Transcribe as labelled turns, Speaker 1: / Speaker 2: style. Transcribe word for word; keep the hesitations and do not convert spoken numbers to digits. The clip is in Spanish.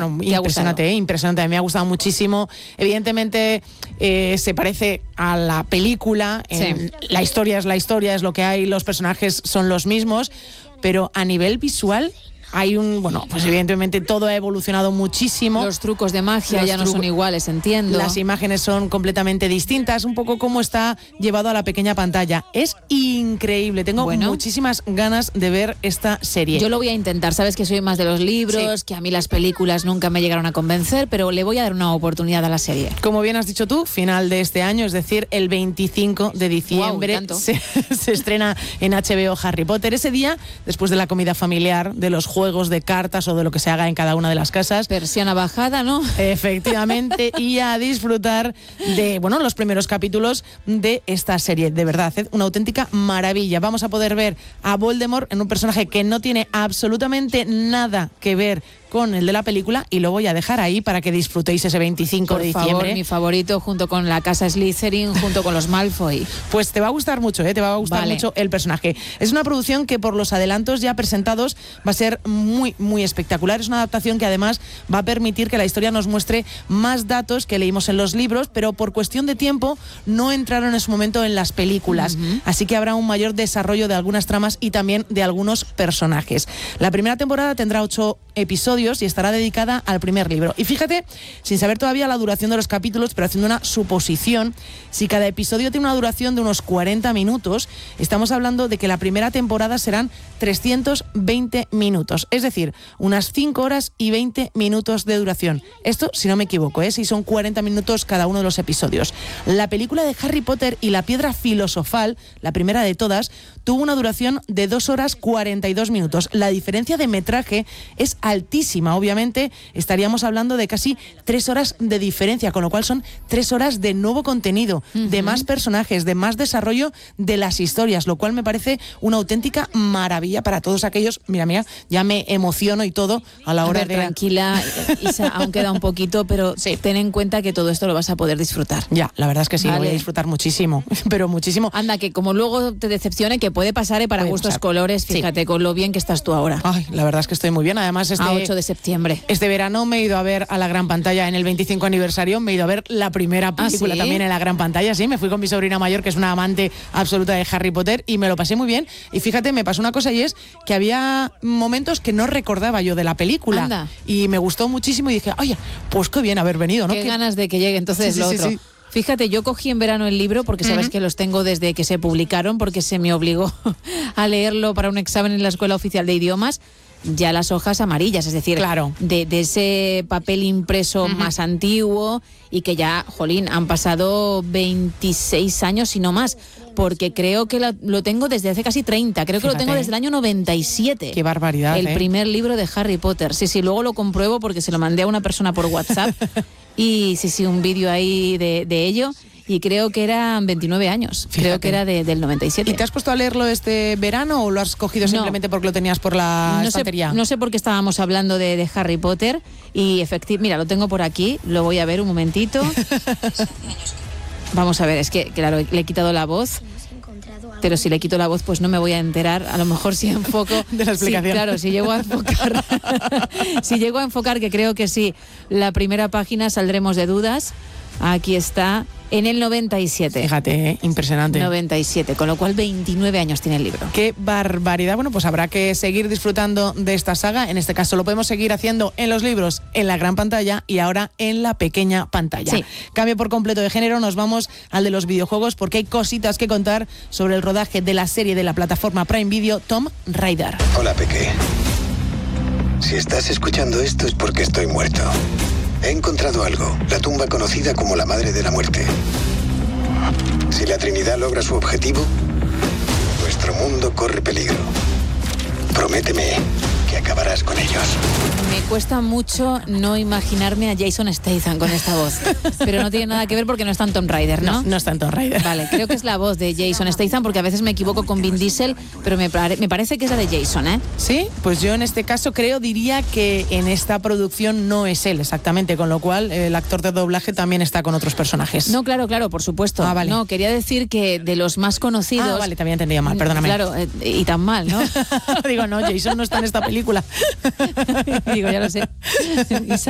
Speaker 1: bueno, impresionante, ¿eh? impresionante. A mí me ha gustado muchísimo. Evidentemente eh, se parece a la película. En, sí. La historia es la historia, es lo que hay, los personajes son los mismos, pero a nivel visual hay un, bueno, pues evidentemente todo ha evolucionado muchísimo.
Speaker 2: Los trucos de magia Los ya no son iguales, entiendo.
Speaker 1: Las imágenes son completamente distintas, un poco como está llevado a la pequeña pantalla. Es increíble, tengo bueno. muchísimas ganas de ver esta serie.
Speaker 2: Yo lo voy a intentar, sabes que soy más de los libros, sí. que a mí las películas nunca me llegaron a convencer, pero le voy a dar una oportunidad a la serie.
Speaker 1: Como bien has dicho tú, final de este año, es decir, el veinticinco de diciembre, wow, se, se estrena en H B O Harry Potter. Ese día, después de la comida familiar, de los juegos juegos de cartas o de lo que se haga en cada una de las casas.
Speaker 2: Persiana bajada, ¿no?
Speaker 1: Efectivamente, y a disfrutar de, bueno, los primeros capítulos de esta serie. De verdad, es una auténtica maravilla. Vamos a poder ver a Voldemort en un personaje que no tiene absolutamente nada que ver con el de la película, y lo voy a dejar ahí para que disfrutéis ese veinticinco de diciembre.
Speaker 2: Por favor, mi favorito, junto con la casa Slytherin, junto con los Malfoy.
Speaker 1: Pues te va a gustar mucho, ¿eh? Te va a gustar vale. mucho el personaje. Es una producción que por los adelantos ya presentados va a ser muy, muy espectacular. Es una adaptación que además va a permitir que la historia nos muestre más datos que leímos en los libros, pero por cuestión de tiempo no entraron en su momento en las películas. Uh-huh. Así que habrá un mayor desarrollo de algunas tramas y también de algunos personajes. La primera temporada tendrá ocho episodios y estará dedicada al primer libro. Y fíjate, sin saber todavía la duración de los capítulos, pero haciendo una suposición, si cada episodio tiene una duración de unos cuarenta minutos, estamos hablando de que la primera temporada serán trescientos veinte minutos, es decir, unas cinco horas y veinte minutos de duración. Esto, si no me equivoco, ¿eh? Si son cuarenta minutos cada uno de los episodios. La película de Harry Potter y la Piedra Filosofal, la primera de todas, tuvo una duración de dos horas cuarenta y dos minutos. La diferencia de metraje es altísima. Obviamente estaríamos hablando de casi tres horas de diferencia, con lo cual son tres horas de nuevo contenido, uh-huh. de más personajes, de más desarrollo de las historias, lo cual me parece una auténtica maravilla para todos aquellos. Mira, mira, ya me emociono y todo a la hora
Speaker 2: a ver,
Speaker 1: de...
Speaker 2: Tranquila, Isa, aún queda un poquito, pero sí. ten en cuenta que todo esto lo vas a poder disfrutar.
Speaker 1: Ya, la verdad es que sí, vale. lo voy a disfrutar muchísimo, pero muchísimo.
Speaker 2: Anda, que como luego te decepcione, que puede pasar y para puede gustos pasar. Colores, fíjate, sí. con lo bien que estás tú ahora.
Speaker 1: Ay, la verdad es que estoy muy bien, además este...
Speaker 2: A ocho de septiembre.
Speaker 1: Este verano me he ido a ver a la gran pantalla en el veinticinco aniversario, me he ido a ver la primera película ¿Ah, sí? también en la gran pantalla, sí, me fui con mi sobrina mayor, que es una amante absoluta de Harry Potter, y me lo pasé muy bien. Y fíjate, me pasó una cosa, y es que había momentos que no recordaba yo de la película.
Speaker 2: Anda.
Speaker 1: Y me gustó muchísimo y dije, oye, pues qué bien haber venido, ¿no?
Speaker 2: Qué
Speaker 1: ¿Qué?
Speaker 2: ganas de que llegue entonces
Speaker 1: sí,
Speaker 2: lo
Speaker 1: sí,
Speaker 2: otro.
Speaker 1: Sí, sí.
Speaker 2: Fíjate, yo cogí en verano el libro porque sabes uh-huh. que los tengo desde que se publicaron, porque se me obligó a leerlo para un examen en la Escuela Oficial de Idiomas. Ya las hojas amarillas, es decir,
Speaker 1: claro.
Speaker 2: de, de ese papel impreso uh-huh. más antiguo, y que ya, jolín, han pasado veintiséis años y no más, porque creo que la, lo tengo desde hace casi treinta, creo Fíjate. que lo tengo desde el año noventa y siete.
Speaker 1: Qué barbaridad,
Speaker 2: El
Speaker 1: ¿eh?
Speaker 2: primer libro de Harry Potter. Sí, sí, luego lo compruebo porque se lo mandé a una persona por WhatsApp y sí, sí, un vídeo ahí de, de ello. Y creo que eran veintinueve años. Fíjate. Creo que era de, del noventa y siete.
Speaker 1: ¿Y te has puesto a leerlo este verano o lo has cogido simplemente no. porque lo tenías por la
Speaker 2: no
Speaker 1: estantería?
Speaker 2: Sé, no sé por qué estábamos hablando de, de Harry Potter. Y efectivamente, mira, lo tengo por aquí. Lo voy a ver un momentito. Vamos a ver, es que claro, le he quitado la voz. Pero si le quito la voz, pues no me voy a enterar. A lo mejor si enfoco...
Speaker 1: De la explicación.
Speaker 2: Sí, claro, si llego a enfocar... si llego a enfocar, que creo que sí, la primera página, saldremos de dudas. Aquí está, en el noventa y siete.
Speaker 1: Fíjate, ¿eh? Impresionante.
Speaker 2: noventa y siete, con lo cual veintinueve años tiene el libro.
Speaker 1: ¡Qué barbaridad! Bueno, pues habrá que seguir disfrutando de esta saga. En este caso lo podemos seguir haciendo en los libros, en la gran pantalla y ahora en la pequeña pantalla.
Speaker 2: Sí.
Speaker 1: Cambio por completo de género, nos vamos al de los videojuegos porque hay cositas que contar sobre el rodaje de la serie de la plataforma Prime Video, Tomb Raider.
Speaker 3: Hola, Peque. Si estás escuchando esto es porque estoy muerto. He encontrado algo, la tumba conocida como la Madre de la Muerte. Si la Trinidad logra su objetivo, nuestro mundo corre peligro. Prométeme que acabarás con ellos.
Speaker 2: Me cuesta mucho no imaginarme a Jason Statham con esta voz, pero no tiene nada que ver porque no está en Tomb Raider, ¿no?
Speaker 1: No, no está en Tomb Raider.
Speaker 2: Vale, creo que es la voz de Jason Statham, porque a veces me equivoco con Vin Diesel, pero me, pare- me parece que es la de Jason, ¿eh?
Speaker 1: Sí, pues yo en este caso creo, diría que en esta producción no es él exactamente, con lo cual el actor de doblaje también está con otros personajes.
Speaker 2: No, claro, claro, por supuesto.
Speaker 1: Ah, vale.
Speaker 2: No, quería decir que de los más conocidos...
Speaker 1: Ah, vale, te había entendido mal, perdóname.
Speaker 2: Claro, eh, y tan mal, ¿no?
Speaker 1: Digo, no, Jason no está en esta película.
Speaker 2: Digo, ya lo sé.